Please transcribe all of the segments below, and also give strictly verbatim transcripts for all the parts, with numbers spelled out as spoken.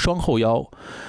双后腰，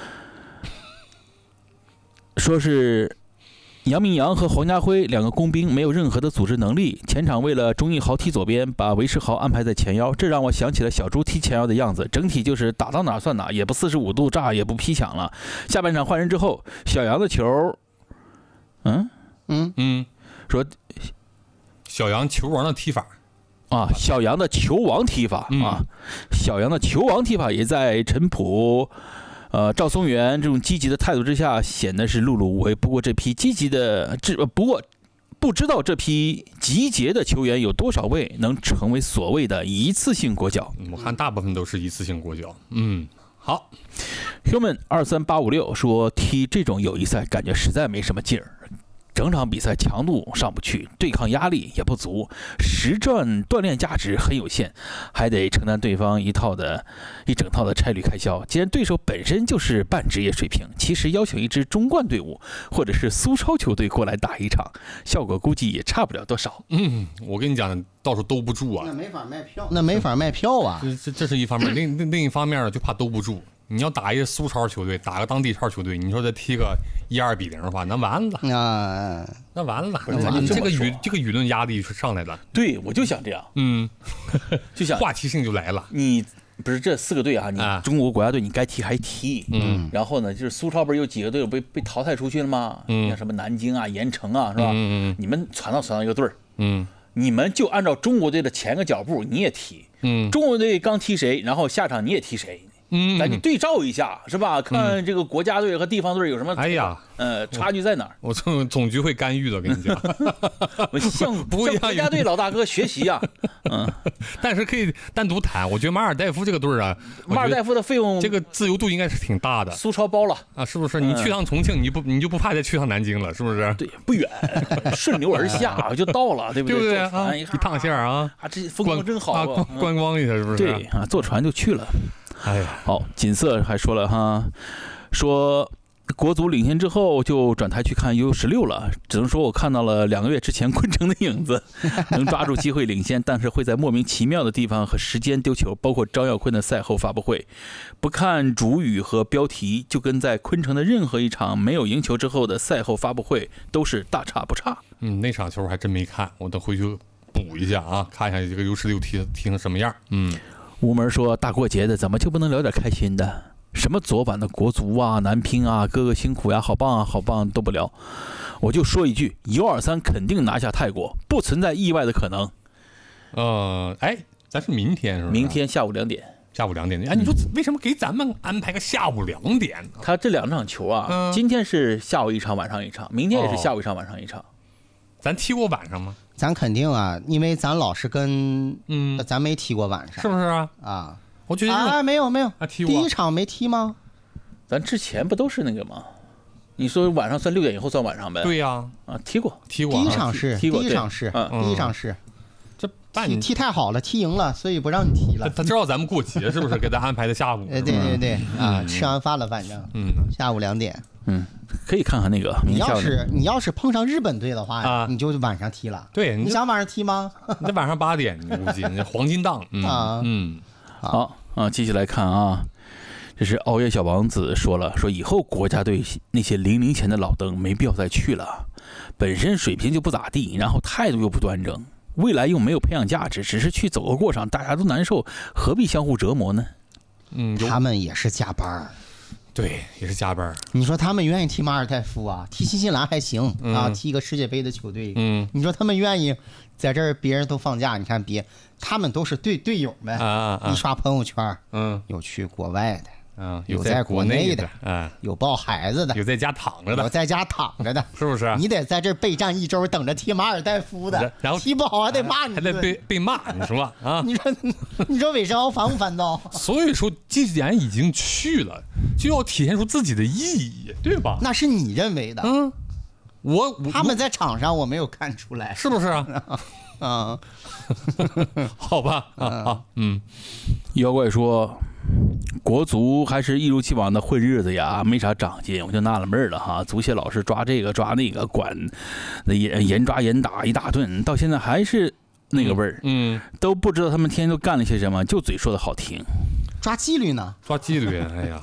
说是杨明阳和黄家辉两个工兵没有任何的组织能力，前场为了钟义豪踢左边，把韦世豪安排在前腰，这让我想起了小猪踢前腰的样子，整体就是打到哪算哪，也不四十五度炸，也不劈抢了。下半场换人之后，小杨的球，嗯嗯嗯， 说小杨球王的踢法啊，小杨的球王踢法、 嗯、 啊，小杨的球王踢法也在陈普。呃，赵松元这种积极的态度之下，显得是碌碌无为。不过这批积极的，这不过不知道这批集结的球员有多少位能成为所谓的一次性国脚？ 我看大部分都是一次性国脚。嗯，好。 Human 二三八五六说，踢这种友谊赛感觉实在没什么劲儿。整场比赛强度上不去，对抗压力也不足，实战锻炼价值很有限，还得承担对方一套的一整套的差旅开销。既然对手本身就是半职业水平，其实邀请一支中冠队伍或者是苏超球队过来打一场，效果估计也差不了多少。 嗯，我跟你讲，到时候兜不住啊， 那没法卖票，那没法卖票啊。 这这这是一方面，另另另一方面呢，就怕兜不住。你要打一个苏超球队，打个当地超球队，你说再踢个一二比零的话，那完了啊， 那完了， 那完了这个舆这个舆论压力是上来了。 对，我就想这样， 嗯， 就想话题性就来了。 你不是这四个队啊，你中国国家队你该踢还踢， 嗯， 然后呢，就是苏超不是有几个队被被淘汰出去了吗？ 嗯， 像什么南京啊、盐城啊，是吧？ 嗯嗯， 你们传到传到一个队儿， 嗯， 你们就按照中国队的前个脚步你也踢， 嗯， 中国队刚踢谁，然后下场你也踢谁。 嗯， 咱就对照一下，是吧？看这个国家队和地方队有什么， 哎呀， 呃，差距在哪儿？ 我总总局会干预的，我跟你讲， 我向不向国家队老大哥学习啊，嗯， 但是可以单独谈。我觉得马尔代夫这个队啊， 马尔代夫的费用这个自由度应该是挺大的， 苏超包了啊，是不是？你去趟重庆，你不你就不怕再去趟南京了，是不是？ 对，不远，顺流而下就到了，对不对？对不对啊？ 一趟线啊， 啊，这风光真好啊，观光一下是不是？ 对啊，坐船就去了。 哎呀， 好，锦瑟还说了哈，说国足领先之后就转台去看 U 十六了，只能说我看到了两个月之前昆城的影子，能抓住机会领先，但是会在莫名其妙的地方和时间丢球，包括张耀坤的赛后发布会，不看主语和标题，就跟在昆城的任何一场没有赢球之后的赛后发布会都是大差不差。 嗯，那场球还真没看，我等回去补一下啊，看一下这个 U 十六踢踢成什么样。嗯。 吴门说：“大过节的，怎么就不能聊点开心的？什么昨晚的国足啊、男乒啊，哥哥辛苦呀，好棒啊，好棒都不聊。我就说一句，一二三肯定拿下泰国，不存在意外的可能。 呃，哎，咱是明天是吧？ 明天下午两点。 下午两点。哎，你说为什么给咱们安排个下午两点呢？ 他这两场球啊， 嗯、 今天是下午一场，晚上一场，明天也是下午一场，晚上一场。哦、 咱踢过晚上吗？” 咱肯定啊，因为咱老是跟嗯， 咱没踢过晚上， 是不是啊？ 啊， 我觉得啊，没有没有， 啊，踢过第一场没踢吗？ 咱之前不都是那个吗？你说晚上算六点以后算晚上呗？ 对呀， 啊，踢过， 踢过， 第一场是， 踢过， 第一场是， 嗯， 第一场是， 这踢踢太好了，踢赢了，所以不让你踢了。 他知道咱们过节是不是？给咱安排的下午？ 哎，对对对，啊，吃完饭了，反正， 嗯， 下午两点。 嗯，可以看看那个。 你要是你要是碰上日本队的话呀， 啊、 你就晚上踢了。 对， 你想晚上踢吗？ 那晚上八点，你估计那黄金档。嗯、 啊， 嗯， 好啊，继续来看啊，这是熬夜小王子说了，说以后国家队那些零零前的老登没必要再去了，本身水平就不咋地，然后态度又不端正，未来又没有培养价值，只是去走个过场，大家都难受，何必相互折磨呢？ 嗯， 他们也是加班。 对，也是加班。 你说他们愿意踢马尔代夫啊，踢新西兰还行、嗯、啊，踢一个世界杯的球队。 嗯， 你说他们愿意在这儿，别人都放假，你看别，他们都是队队友们啊啊！ 一刷朋友圈， 嗯， 有去国外的， 嗯， 有在国内的， 啊， 有抱孩子的， 有在家躺着的， 有在家躺着的， 是不是？ 你得在这儿备战一周，等着踢马尔代夫的， 然后踢不好还得骂你， 还得被被骂，你说啊？ 你说你说韦世豪烦不烦躁？ 所以说，既然已经去了，就要体现出自己的意义，对吧？ 那是你认为的， 嗯，我, 我他们在场上我没有看出来， 是不是啊？ 啊， 好吧，啊啊，嗯， 妖怪说，国足还是一如既往的混日子呀，没啥长进，我就纳了闷了哈。足协老是抓这个抓那个，管那严严抓严打一大顿，到现在还是那个味儿， 嗯， 都不知道他们天天都干了些什么，就嘴说的好听。 抓纪律呢？ 抓纪律，哎呀，